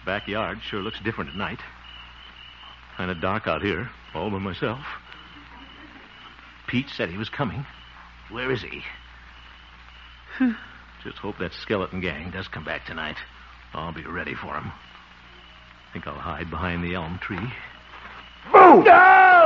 Backyard sure looks different at night. Kind of dark out here, all by myself. Pete said he was coming. Where is he? Just hope that skeleton gang does come back tonight. I'll be ready for him. Think I'll hide behind the elm tree. Boom! No!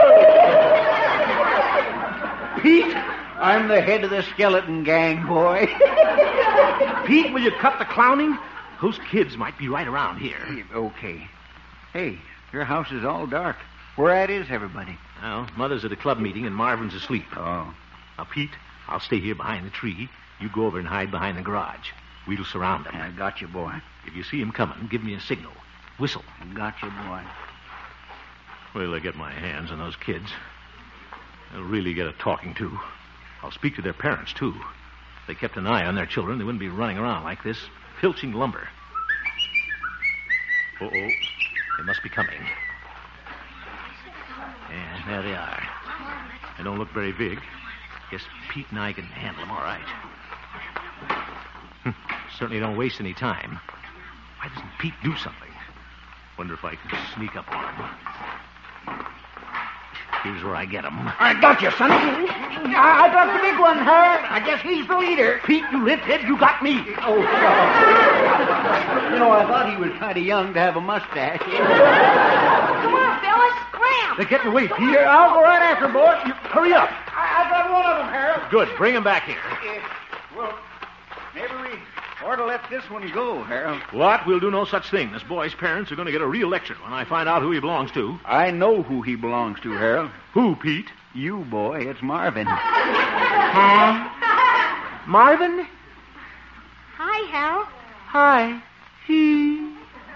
Pete, I'm the head of the skeleton gang, boy. Pete, will you cut the clowning? Those kids might be right around here. Okay. Hey, your house is all dark. Where at is everybody? Well, Mother's at a club meeting and Marvin's asleep. Oh. Now, Pete, I'll stay here behind the tree. You go over and hide behind the garage. We'll surround him. I got you, boy. If you see him coming, give me a signal. Whistle. Got you, boy. Wait till I get my hands on those kids. They'll really get a talking to. I'll speak to their parents, too. If they kept an eye on their children, they wouldn't be running around like this, filching lumber. Uh-oh. They must be coming. Yeah, there they are. They don't look very big. Guess Pete and I can handle them all right. Certainly don't waste any time. Why doesn't Pete do something? Wonder if I can sneak up on him. Here's where I get him. I got you, son. I got the big one, Harold. I guess he's the leader. Pete, you lift-head, you got me. Oh, sorry. You know, I thought he was kind of young to have a mustache. Come on, fellas, scram. They're getting away, Pete. Here, I'll go right after, boy. Hurry up. I got one of them, Harold. Good. Bring him back here. Well, maybe we ought to let this one go, Harold. What? We'll do no such thing. This boy's parents are going to get a real lecture when I find out who he belongs to. I know who he belongs to, Harold. Who, Pete? You, boy. It's Marvin. Huh? Marvin? Hi, Harold. Hi. He.